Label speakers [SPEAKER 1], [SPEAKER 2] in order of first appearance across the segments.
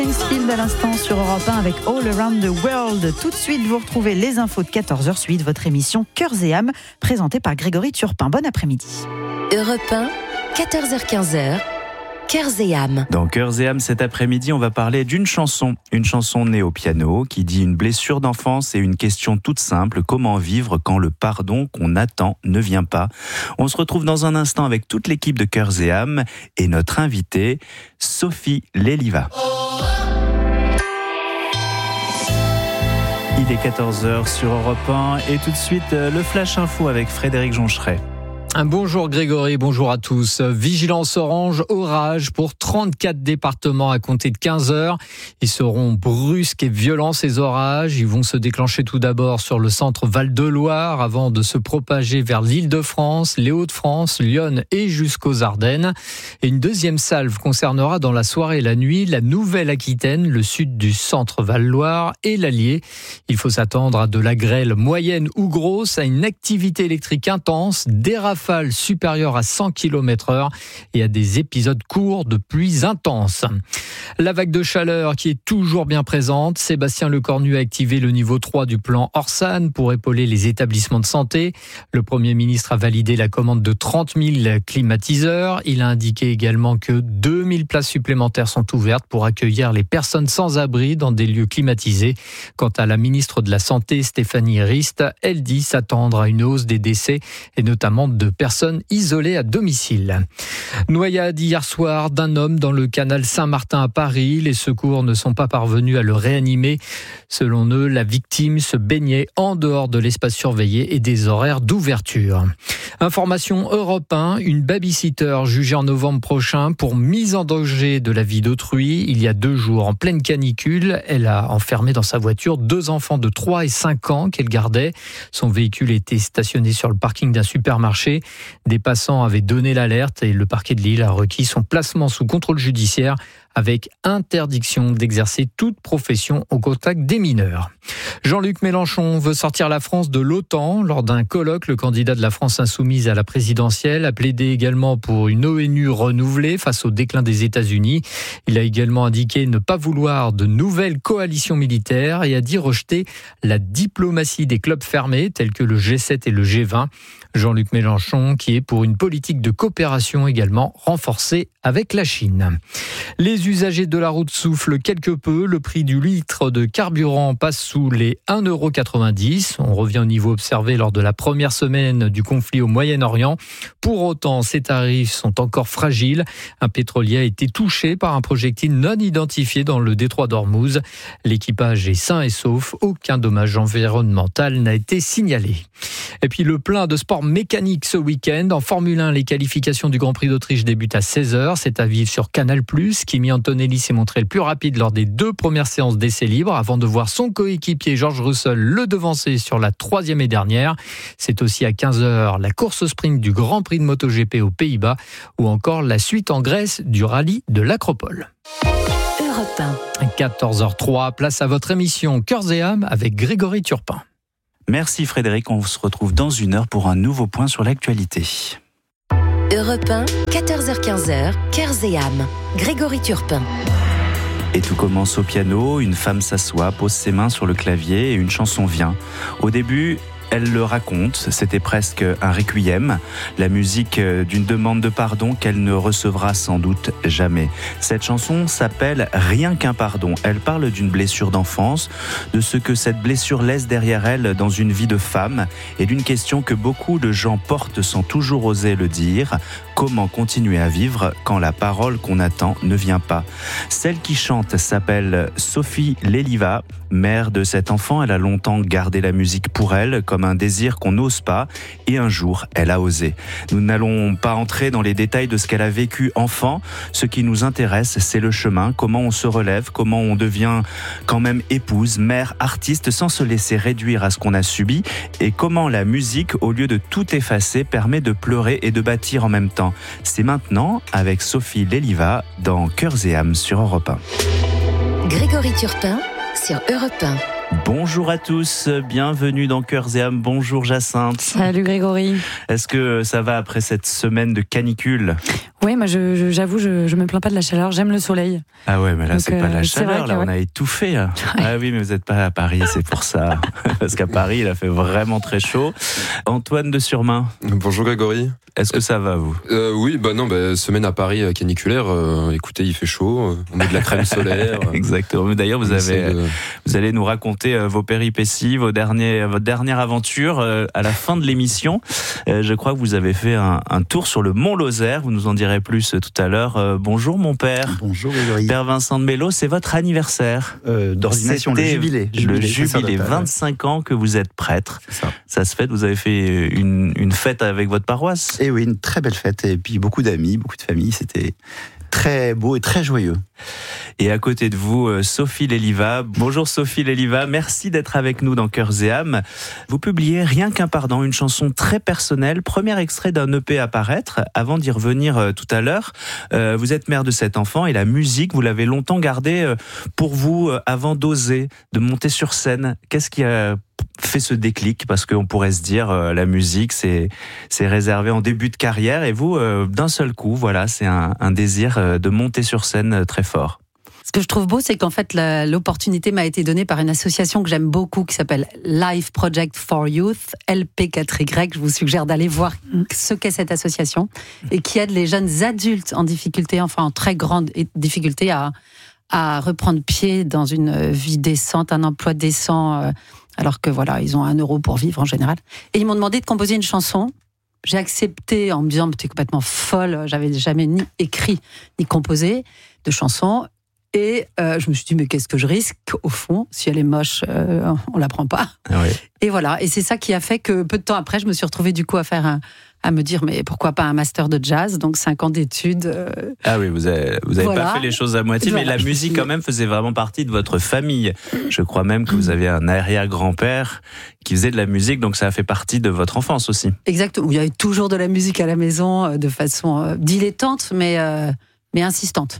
[SPEAKER 1] Field à l'instant sur Europe 1 avec All Around the World. Tout de suite, vous retrouvez les infos de 14h suite, votre émission Cœurs et âmes, présentée par Grégory Turpin. Bon après-midi.
[SPEAKER 2] Europe 1, 14h-15h. Cœurs et âmes.
[SPEAKER 3] Dans Cœurs et âmes, cet après-midi, on va parler d'une chanson. Une chanson née au piano qui dit une blessure d'enfance et une question toute simple. Comment vivre quand le pardon qu'on attend ne vient pas? On se retrouve dans un instant avec toute l'équipe de Cœurs et âmes et notre invitée, Sophie Léliva. Il est 14h sur Europe 1 et tout de suite, le Flash Info avec Frédéric Joncheret.
[SPEAKER 4] Bonjour Grégory, bonjour à tous. Vigilance orange, orage pour 34 départements à compter de 15 heures. Ils seront brusques et violents ces orages. Ils vont se déclencher tout d'abord sur le centre Val-de-Loire avant de se propager vers l'Île-de-France, les Hauts-de-France, Lyon et jusqu'aux Ardennes. Et une deuxième salve concernera dans la soirée et la nuit la Nouvelle-Aquitaine, le sud du centre Val-Loire et l'Allier. Il faut s'attendre à de la grêle moyenne ou grosse, à une activité électrique intense, des rafales supérieures à 100 km/h et à des épisodes courts de pluies intenses. La vague de chaleur qui est toujours bien présente, Sébastien Lecornu a activé le niveau 3 du plan Orsan pour épauler les établissements de santé. Le Premier ministre a validé la commande de 30 000 climatiseurs. Il a indiqué également que 2 000 places supplémentaires sont ouvertes pour accueillir les personnes sans abri dans des lieux climatisés. Quant à la ministre de la Santé, Stéphanie Rist, elle dit s'attendre à une hausse des décès et notamment de personnes isolées à domicile. Noyade hier soir d'un homme dans le canal Saint-Martin à Paris. Les secours ne sont pas parvenus à le réanimer. Selon eux, la victime se baignait en dehors de l'espace surveillé et des horaires d'ouverture. Information Europe 1, une babysitter jugée en novembre prochain pour mise en danger de la vie d'autrui. Il y a 2 jours, en pleine canicule, elle a enfermé dans sa voiture 2 enfants de 3 et 5 ans qu'elle gardait. Son véhicule était stationné sur le parking d'un supermarché. Des passants avaient donné l'alerte et le parquet de Lille a requis son placement sous contrôle judiciaire avec interdiction d'exercer toute profession au contact des mineurs. Jean-Luc Mélenchon veut sortir la France de l'OTAN. Lors d'un colloque, le candidat de la France insoumise à la présidentielle a plaidé également pour une ONU renouvelée face au déclin des États-Unis. Il a également indiqué ne pas vouloir de nouvelles coalitions militaires et a dit rejeter la diplomatie des clubs fermés tels que le G7 et le G20. Jean-Luc Mélenchon qui est pour une politique de coopération également renforcée avec la Chine. Les usagers de la route soufflent quelque peu. Le prix du litre de carburant passe sous les 1,90 €. On revient au niveau observé lors de la première semaine du conflit au Moyen-Orient. Pour autant, ces tarifs sont encore fragiles. Un pétrolier a été touché par un projectile non identifié dans le détroit d'Ormuz. L'équipage est sain et sauf. Aucun dommage environnemental n'a été signalé. Et puis le plein de sport mécanique ce week-end. En Formule 1, les qualifications du Grand Prix d'Autriche débutent à 16h. C'est à vivre sur Canal+. Kimi Antonelli s'est montré le plus rapide lors des 2 premières séances d'essais libres avant de voir son coéquipier George Russell le devancer sur la 3e et dernière. C'est aussi à 15h la course sprint du Grand Prix de MotoGP aux Pays-Bas ou encore la suite en Grèce du rallye de l'Acropole.
[SPEAKER 2] Europe 1.
[SPEAKER 4] 14h03, place à votre émission Cœurs et âmes avec Grégory Turpin.
[SPEAKER 3] Merci Frédéric, on se retrouve dans 1 heure pour un nouveau point sur l'actualité.
[SPEAKER 2] Europe 1, 14h-15h, Cœurs et âmes. Grégory Turpin.
[SPEAKER 3] Et tout commence au piano, une femme s'assoit, pose ses mains sur le clavier et une chanson vient. Au début, elle le raconte, c'était presque un requiem, la musique d'une demande de pardon qu'elle ne recevra sans doute jamais. Cette chanson s'appelle « Rien qu'un pardon ». Elle parle d'une blessure d'enfance, de ce que cette blessure laisse derrière elle dans une vie de femme et d'une question que beaucoup de gens portent sans toujours oser le dire. Comment continuer à vivre quand la parole qu'on attend ne vient pas? Celle qui chante s'appelle Sophie Léliva. Mère de cet enfant, elle a longtemps gardé la musique pour elle comme un désir qu'on n'ose pas et un jour, elle a osé. Nous n'allons pas entrer dans les détails de ce qu'elle a vécu enfant. Ce qui nous intéresse, c'est le chemin, comment on se relève, comment on devient quand même épouse, mère, artiste sans se laisser réduire à ce qu'on a subi et comment la musique, au lieu de tout effacer, permet de pleurer et de bâtir en même temps. C'est maintenant avec Sophie Léliva dans Cœurs et âmes sur Europe 1.
[SPEAKER 2] Grégory Turpin sur Europe 1.
[SPEAKER 3] Bonjour à tous, bienvenue dans Cœurs et âmes. Bonjour Jacinthe.
[SPEAKER 1] Salut Grégory.
[SPEAKER 3] Est-ce que ça va après cette semaine de canicule ?
[SPEAKER 5] Oui, moi j'avoue, je me plains pas de la chaleur, j'aime le soleil.
[SPEAKER 3] Ah ouais, mais là
[SPEAKER 5] Donc,
[SPEAKER 3] c'est pas de la
[SPEAKER 5] c'est vrai
[SPEAKER 3] chaleur, là
[SPEAKER 5] que,
[SPEAKER 3] on a étouffé. Là. Ah oui, mais vous n'êtes pas à Paris, c'est pour ça. Parce qu'à Paris, il a fait vraiment très chaud. Antoine de Surmain.
[SPEAKER 6] Bonjour Grégory.
[SPEAKER 3] Est-ce que ça va, vous ?
[SPEAKER 6] Oui, semaine à Paris caniculaire. Écoutez, il fait chaud, on met de la crème solaire.
[SPEAKER 3] Exactement. D'ailleurs, vous allez nous raconter vos péripéties, votre dernière aventure à la fin de l'émission. Je crois que vous avez fait un tour sur le Mont Lozère. Vous nous en direz plus tout à l'heure. Bonjour mon père.
[SPEAKER 7] Bonjour Grégory.
[SPEAKER 3] Père Vincent de Mello, c'est votre anniversaire.
[SPEAKER 7] D'ordination, le jubilé.
[SPEAKER 3] Le jubilé, 25 ans que vous êtes prêtre.
[SPEAKER 7] C'est ça.
[SPEAKER 3] Ça se fête, vous avez fait une fête avec votre paroisse.
[SPEAKER 7] Et oui, une très belle fête. Et puis beaucoup d'amis, beaucoup de familles. C'était très beau et très joyeux.
[SPEAKER 3] Et à côté de vous, Sophie Léliva. Bonjour Sophie Léliva, merci d'être avec nous dans Cœurs et âmes. Vous publiez Rien qu'un pardon, une chanson très personnelle, premier extrait d'un EP à paraître. Avant d'y revenir tout à l'heure, vous êtes mère de 7 enfants et la musique, vous l'avez longtemps gardée pour vous avant d'oser, de monter sur scène. Qu'est-ce qui a fait ce déclic? Parce qu'on pourrait se dire la musique c'est réservé en début de carrière et vous d'un seul coup voilà c'est un désir de monter sur scène très fort.
[SPEAKER 5] Ce que je trouve beau, c'est qu'en fait, l'opportunité m'a été donnée par une association que j'aime beaucoup, qui s'appelle Life Project for Youth, LP4Y. Je vous suggère d'aller voir ce qu'est cette association, et qui aide les jeunes adultes en difficulté, enfin en très grande difficulté, à reprendre pied dans une vie décente, un emploi décent, alors que voilà, ils ont 1 euro pour vivre en général. Et ils m'ont demandé de composer une chanson. J'ai accepté en me disant, t'es complètement folle, j'avais jamais ni écrit ni composé de chansons. Et je me suis dit, mais qu'est-ce que je risque au fond? Si elle est moche, on la prend pas.
[SPEAKER 3] Ah oui.
[SPEAKER 5] Et voilà. Et c'est ça qui a fait que peu de temps après, je me suis retrouvée du coup à me dire, mais pourquoi pas un master de jazz? Donc 5 ans d'études.
[SPEAKER 3] Ah oui, vous avez
[SPEAKER 5] voilà.
[SPEAKER 3] pas fait les choses à moitié,
[SPEAKER 5] Voilà.
[SPEAKER 3] mais la musique quand même faisait vraiment partie de votre famille. Je crois même que vous avez un arrière-grand-père qui faisait de la musique, donc ça a fait partie de votre enfance aussi.
[SPEAKER 5] Exactement. Il y avait toujours de la musique à la maison, de façon dilettante, mais insistante.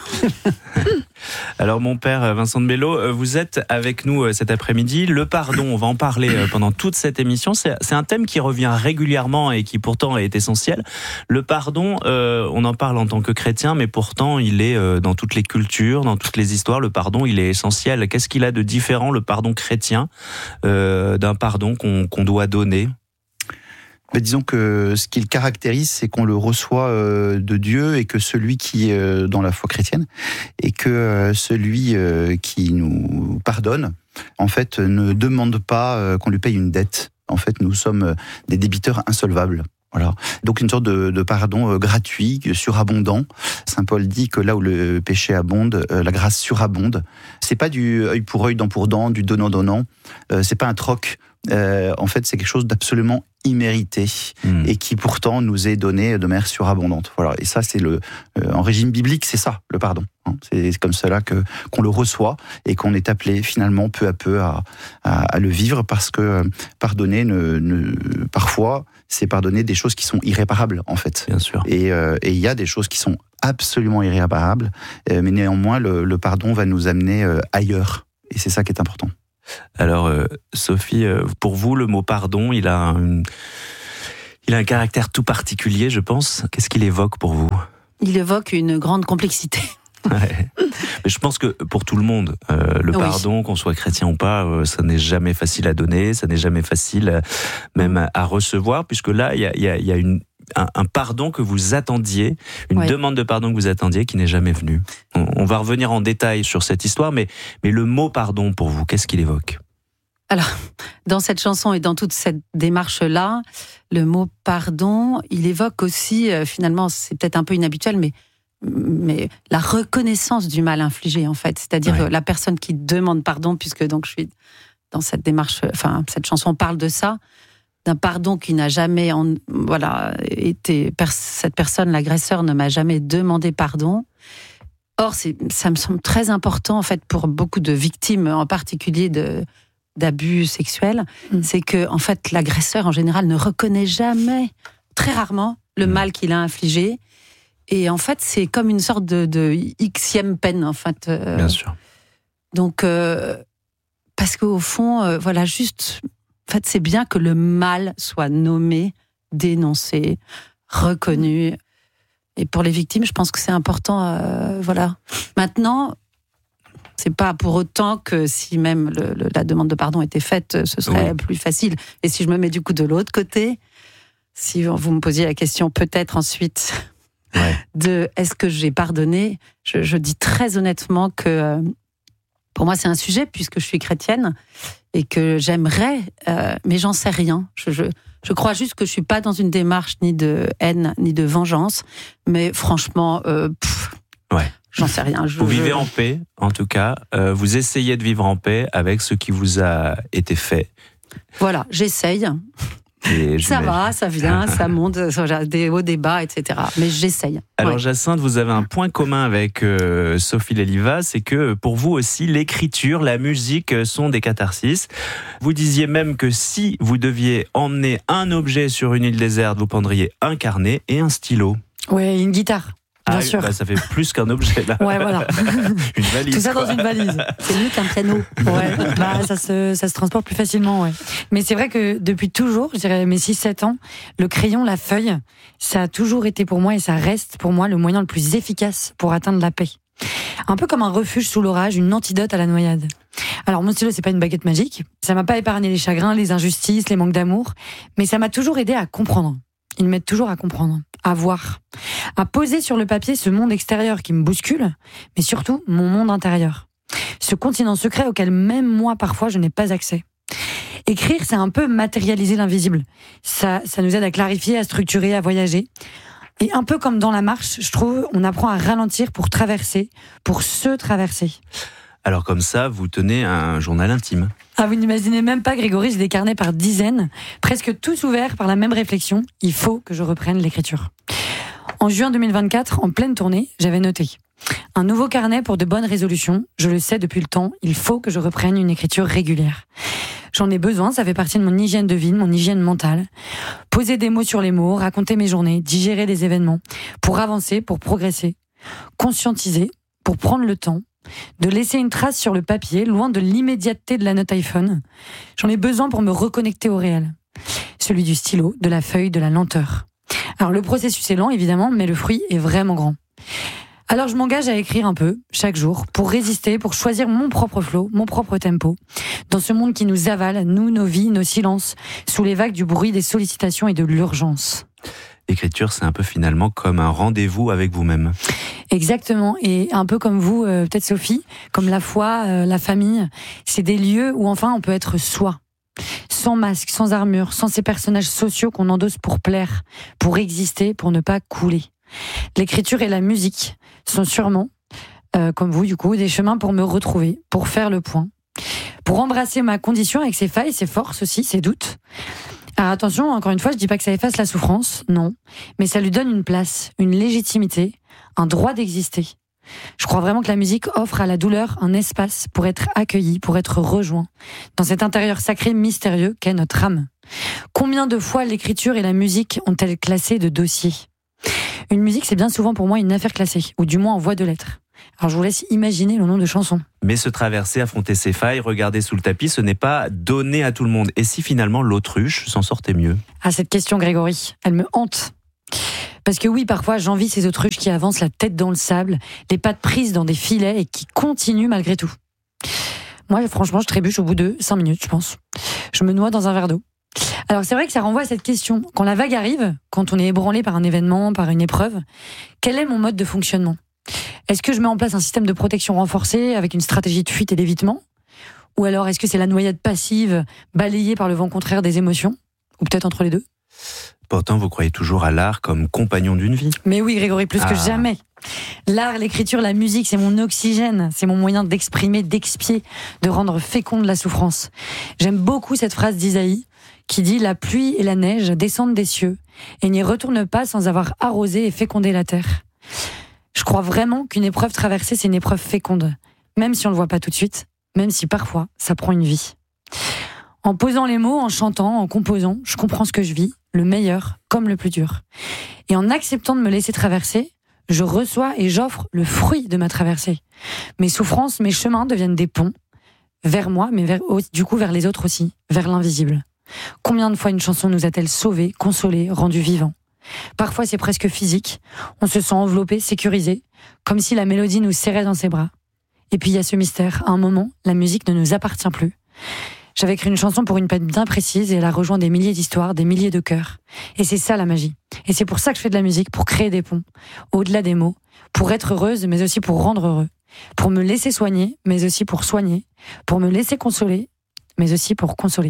[SPEAKER 3] Alors mon père Vincent de Mello, vous êtes avec nous cet après-midi. Le pardon, on va en parler pendant toute cette émission. C'est un thème qui revient régulièrement et qui pourtant est essentiel. Le pardon, on en parle en tant que chrétien, mais pourtant il est dans toutes les cultures, dans toutes les histoires. Le pardon, il est essentiel. Qu'est-ce qu'il a de différent, le pardon chrétien, d'un pardon qu'on doit donner ?
[SPEAKER 7] Disons que ce qui le caractérise, c'est qu'on le reçoit de Dieu, et que celui qui est dans la foi chrétienne, et que celui qui nous pardonne, en fait, ne demande pas qu'on lui paye une dette. En fait, nous sommes des débiteurs insolvables. Voilà. Donc une sorte de pardon gratuit, surabondant. Saint Paul dit que là où le péché abonde, la grâce surabonde. C'est pas du œil pour œil, dent pour dent, du donnant-donnant. C'est pas un troc. En fait, c'est quelque chose d'absolument immérité et qui pourtant nous est donné de manière surabondante. Voilà. Et ça, c'est en régime biblique, c'est ça, le pardon. C'est comme cela qu'on le reçoit et qu'on est appelé finalement peu à peu à le vivre, parce que pardonner, parfois, c'est pardonner des choses qui sont irréparables, en fait.
[SPEAKER 3] Bien sûr.
[SPEAKER 7] Et il y a des choses qui sont absolument irréparables, mais néanmoins, le pardon va nous amener ailleurs. Et c'est ça qui est important.
[SPEAKER 3] Alors, Sophie, pour vous, le mot pardon, il a un caractère tout particulier, je pense. Qu'est-ce qu'il évoque pour vous ?
[SPEAKER 5] Il évoque une grande complexité.
[SPEAKER 3] Ouais. Mais je pense que pour tout le monde, le pardon, qu'on soit chrétien ou pas, ça n'est jamais facile à donner, ça n'est jamais facile même à recevoir, puisque là, il y a un pardon que vous attendiez, une demande de pardon que vous attendiez qui n'est jamais venue. On va revenir en détail sur cette histoire, mais le mot pardon pour vous, qu'est-ce qu'il évoque ?
[SPEAKER 5] Alors, dans cette chanson et dans toute cette démarche-là, le mot pardon, il évoque aussi, finalement, c'est peut-être un peu inhabituel, mais la reconnaissance du mal infligé, en fait. C'est-à-dire la personne qui demande pardon, puisque donc je suis dans cette démarche, enfin, cette chanson parle de ça, d'un pardon qui n'a jamais été... Cette personne, l'agresseur, ne m'a jamais demandé pardon. Or, ça me semble très important, en fait, pour beaucoup de victimes, en particulier d'abus sexuels, c'est que, en fait, l'agresseur, en général, ne reconnaît jamais, très rarement, le mal qu'il a infligé. Et en fait, c'est comme une sorte de xème peine, en fait.
[SPEAKER 3] Bien sûr.
[SPEAKER 5] Donc, parce qu'au fond, juste... En fait, c'est bien que le mal soit nommé, dénoncé, reconnu. Et pour les victimes, je pense que c'est important. Voilà. Maintenant, c'est pas pour autant que si même la demande de pardon était faite, ce serait plus facile. Et si je me mets du coup de l'autre côté, si vous me posiez la question peut-être ensuite de est-ce que j'ai pardonné, je dis très honnêtement que pour moi c'est un sujet puisque je suis chrétienne et que j'aimerais, mais j'en sais rien. Je crois juste que je suis pas dans une démarche ni de haine ni de vengeance, mais franchement, j'en sais rien.
[SPEAKER 3] Vous vivez en paix, en tout cas. Vous essayez de vivre en paix avec ce qui vous a été fait.
[SPEAKER 5] Voilà, j'essaye. Ça va, ça vient, ça monte, des hauts, des bas, etc. Mais j'essaye.
[SPEAKER 3] Alors Jacinthe, vous avez un point commun avec Sophie Léliva, c'est que pour vous aussi, l'écriture, la musique sont des catharsis. Vous disiez même que si vous deviez emmener un objet sur une île déserte, vous prendriez un carnet et un stylo.
[SPEAKER 8] Ouais, une guitare. Bien sûr.
[SPEAKER 3] Bah, ça fait plus qu'un objet là.
[SPEAKER 8] Ouais, voilà.
[SPEAKER 3] Une valise.
[SPEAKER 8] Tout ça dans une valise.
[SPEAKER 5] C'est mieux qu'un piano.
[SPEAKER 8] Ouais, bah, ça se transporte plus facilement, ouais. Mais c'est vrai que depuis toujours, je dirais mes 6-7 ans, le crayon, la feuille, ça a toujours été pour moi et ça reste pour moi le moyen le plus efficace pour atteindre la paix. Un peu comme un refuge sous l'orage, une antidote à la noyade. Alors mon stylo, c'est pas une baguette magique. Ça m'a pas épargné les chagrins, les injustices, les manques d'amour, mais ça m'a toujours aidé à comprendre. Ils m'aident toujours à comprendre, à voir, à poser sur le papier ce monde extérieur qui me bouscule, mais surtout mon monde intérieur. Ce continent secret auquel même moi, parfois, je n'ai pas accès. Écrire, c'est un peu matérialiser l'invisible. Ça nous aide à clarifier, à structurer, à voyager. Et un peu comme dans la marche, je trouve, on apprend à ralentir pour traverser, pour se traverser.
[SPEAKER 3] Alors comme ça, vous tenez un journal intime.
[SPEAKER 8] Ah, vous n'imaginez même pas, Grégory, j'ai des carnets par dizaines, presque tous ouverts par la même réflexion. Il faut que je reprenne l'écriture. En juin 2024, en pleine tournée, j'avais noté un nouveau carnet pour de bonnes résolutions. Je le sais depuis le temps, il faut que je reprenne une écriture régulière. J'en ai besoin, ça fait partie de mon hygiène de vie, de mon hygiène mentale. Poser des mots sur les mots, raconter mes journées, digérer des événements, pour avancer, pour progresser, conscientiser, pour prendre le temps, de laisser une trace sur le papier, loin de l'immédiateté de la note iPhone. J'en ai besoin pour me reconnecter au réel. Celui du stylo, de la feuille, de la lenteur. Alors le processus est lent, évidemment, mais le fruit est vraiment grand. Alors je m'engage à écrire un peu, chaque jour, pour résister, pour choisir mon propre flow, mon propre tempo, dans ce monde qui nous avale, nous, nos vies, nos silences, sous les vagues du bruit, des sollicitations et de l'urgence.
[SPEAKER 3] L'écriture, c'est un peu finalement comme un rendez-vous avec vous-même.
[SPEAKER 8] Exactement, et un peu comme vous, peut-être Sophie, comme la foi, la famille, c'est des lieux où enfin on peut être soi. Sans masque, sans armure, sans ces personnages sociaux qu'on endosse pour plaire, pour exister, pour ne pas couler. L'écriture et la musique sont sûrement, comme vous du coup, des chemins pour me retrouver, pour faire le point, pour embrasser ma condition avec ses failles, ses forces aussi, ses doutes. Alors attention, encore une fois, je dis pas que ça efface la souffrance, non, mais ça lui donne une place, une légitimité, un droit d'exister. Je crois vraiment que la musique offre à la douleur un espace pour être accueilli, pour être rejoint, dans cet intérieur sacré mystérieux qu'est notre âme. Combien de fois l'écriture et la musique ont-elles classé de dossiers ? Une musique, c'est bien souvent pour moi une affaire classée, ou du moins en voie de lettres. Alors je vous laisse imaginer le nom de chansons.
[SPEAKER 3] Mais se traverser, affronter ses failles, regarder sous le tapis, ce n'est pas donné à tout le monde. Et si finalement l'autruche s'en sortait mieux ?
[SPEAKER 8] Ah, cette question, Grégory, elle me hante. Parce que oui, parfois, j'envie ces autruches qui avancent la tête dans le sable, les pattes prises dans des filets et qui continuent malgré tout. Moi, franchement, je trébuche au bout de 5 minutes, je pense. Je me noie dans un verre d'eau. Alors c'est vrai que ça renvoie à cette question. Quand la vague arrive, quand on est ébranlé par un événement, par une épreuve, quel est mon mode de fonctionnement ? Est-ce que je mets en place un système de protection renforcé avec une stratégie de fuite et d'évitement ? Ou alors est-ce que c'est la noyade passive, balayée par le vent contraire des émotions ? Ou peut-être entre les deux ?
[SPEAKER 3] Pourtant, vous croyez toujours à l'art comme compagnon d'une vie.
[SPEAKER 8] Mais oui, Grégory, plus que jamais. L'art, l'écriture, la musique, c'est mon oxygène, c'est mon moyen d'exprimer, d'expier, de rendre féconde la souffrance. J'aime beaucoup cette phrase d'Isaïe qui dit « La pluie et la neige descendent des cieux et n'y retournent pas sans avoir arrosé et fécondé la terre. » Je crois vraiment qu'une épreuve traversée, c'est une épreuve féconde, même si on le voit pas tout de suite, même si parfois ça prend une vie. En posant les mots, en chantant, en composant, je comprends ce que je vis, le meilleur comme le plus dur. Et en acceptant de me laisser traverser, je reçois et j'offre le fruit de ma traversée. Mes souffrances, mes chemins deviennent des ponts vers moi, mais du coup vers les autres aussi, vers l'invisible. Combien de fois une chanson nous a-t-elle sauvés, consolés, rendus vivants ? Parfois, c'est presque physique. On se sent enveloppé, sécurisé, comme si la mélodie nous serrait dans ses bras. Et puis, il y a ce mystère. À un moment, la musique ne nous appartient plus. J'avais écrit une chanson pour une peine bien précise et elle a rejoint des milliers d'histoires, des milliers de cœurs. Et c'est ça la magie. Et c'est pour ça que je fais de la musique, pour créer des ponts, au-delà des mots, pour être heureuse, mais aussi pour rendre heureux. Pour me laisser soigner, mais aussi pour soigner. Pour me laisser consoler, mais aussi pour consoler.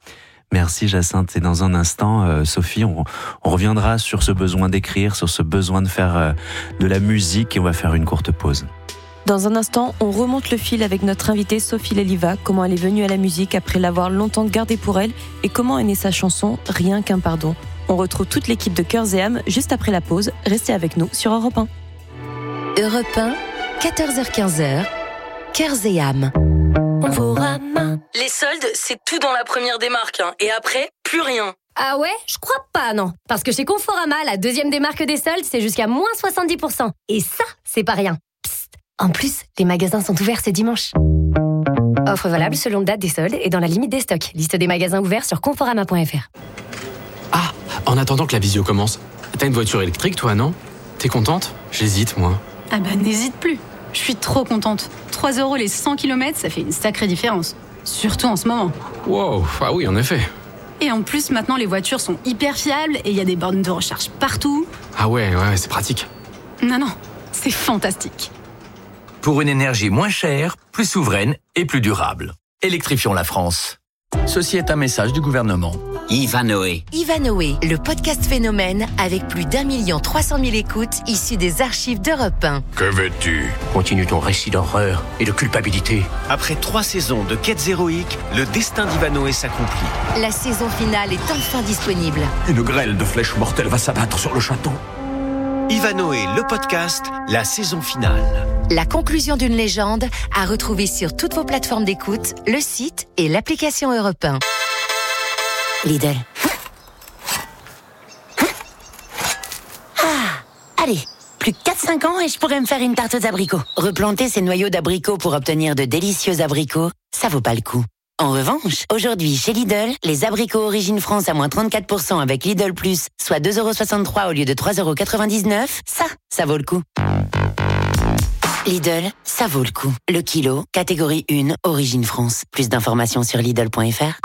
[SPEAKER 3] Merci Jacinthe. Et dans un instant, Sophie, on reviendra sur ce besoin d'écrire, sur ce besoin de faire de la musique et on va faire une courte pause.
[SPEAKER 9] Dans un instant, on remonte le fil avec notre invitée Sophie Léliva, comment elle est venue à la musique après l'avoir longtemps gardée pour elle et comment est née sa chanson « Rien qu'un pardon ». On retrouve toute l'équipe de Cœurs et âmes juste après la pause. Restez avec nous sur Europe 1.
[SPEAKER 2] Europe 1, 14h-15h, Cœurs et âmes. Conforama.
[SPEAKER 10] Les soldes, c'est tout dans la première démarque. Et après, plus rien.
[SPEAKER 11] Ah ouais? Je crois pas, non. Parce que chez Conforama, la deuxième démarque des soldes, c'est jusqu'à moins 70%. Et ça, c'est pas rien. Psst. En plus, les magasins sont ouverts ce dimanche. Offre valable selon date des soldes et dans la limite des stocks. Liste des magasins ouverts sur conforama.fr.
[SPEAKER 12] Ah, en attendant que la visio commence, t'as une voiture électrique toi, non? T'es contente? J'hésite, moi.
[SPEAKER 13] Ah bah n'hésite plus. Je suis trop contente. 3 € les 100 km, ça fait une sacrée différence. Surtout en ce moment.
[SPEAKER 12] Wow, ah oui, en effet.
[SPEAKER 13] Et en plus, maintenant, les voitures sont hyper fiables et il y a des bornes de recharge partout.
[SPEAKER 12] Ah ouais, c'est pratique.
[SPEAKER 13] Non, c'est fantastique.
[SPEAKER 14] Pour une énergie moins chère, plus souveraine et plus durable. Électrifions la France. Ceci est un message du gouvernement.
[SPEAKER 2] Ivanoé, le podcast phénomène avec plus d'1 300 000 écoutes issues des archives d'Europe 1.
[SPEAKER 15] Que veux-tu? Continue ton récit d'horreur et de culpabilité. Après 3 saisons de quêtes héroïques, le destin d'Ivanoé s'accomplit.
[SPEAKER 2] La saison finale est enfin disponible.
[SPEAKER 15] Une grêle de flèches mortelles va s'abattre sur le château. Ivanoé, le podcast, la saison finale.
[SPEAKER 2] La conclusion d'une légende à retrouver sur toutes vos plateformes d'écoute, le site et l'application Europe 1.
[SPEAKER 16] Lidl. Allez, plus que 4-5 ans et je pourrais me faire une tarte aux abricots. Replanter ces noyaux d'abricots pour obtenir de délicieux abricots, ça vaut pas le coup. En revanche, aujourd'hui, chez Lidl, les abricots Origine France à moins 34% avec Lidl Plus, soit 2,63 € au lieu de 3,99 €, ça vaut le coup. Lidl, ça vaut le coup. Le kilo, catégorie 1, Origine France. Plus d'informations sur Lidl.fr.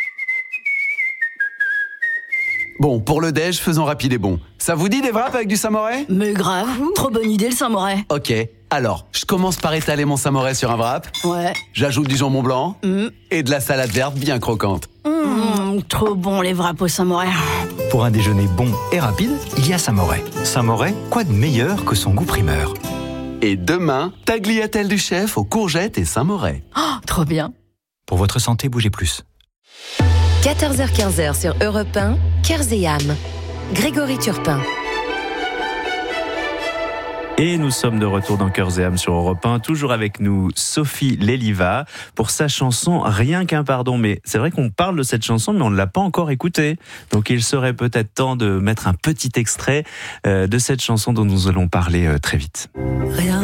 [SPEAKER 17] Bon, pour le déj, faisons rapide et bon. Ça vous dit des wraps avec du samouraï?
[SPEAKER 10] Mais grave, trop bonne idée le samouraï.
[SPEAKER 17] Ok, alors, je commence par étaler mon samouraï sur un wrap.
[SPEAKER 10] Ouais.
[SPEAKER 17] J'ajoute du jambon blanc et de la salade verte bien croquante.
[SPEAKER 10] Trop bon les wraps au samouraï.
[SPEAKER 18] Pour un déjeuner bon et rapide, il y a Samouraï. Samouraï, quoi de meilleur que son goût primeur?
[SPEAKER 17] Et demain, tagliatelle du chef aux courgettes et Saint-Moret.
[SPEAKER 10] Oh, trop bien.
[SPEAKER 18] Pour votre santé, bougez plus.
[SPEAKER 2] 14h-15h sur Europe 1, Cœurs et âmes. Grégory Turpin.
[SPEAKER 3] Et nous sommes de retour dans Cœurs et âmes sur Europe 1, toujours avec nous Sophie Léliva pour sa chanson Rien qu'un pardon. Mais c'est vrai qu'on parle de cette chanson, mais on ne l'a pas encore écoutée. Donc il serait peut-être temps de mettre un petit extrait de cette chanson dont nous allons parler très vite.
[SPEAKER 16] Rien